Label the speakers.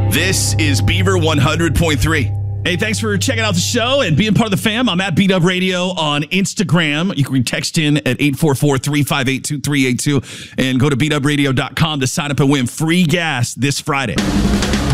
Speaker 1: This is Beaver 100.3. Hey, thanks for checking out the show and being part of the fam. I'm at Beat Up Radio on Instagram. You can text in at 844-358-2382 and go to beatupradio.com to sign up and win free gas this Friday.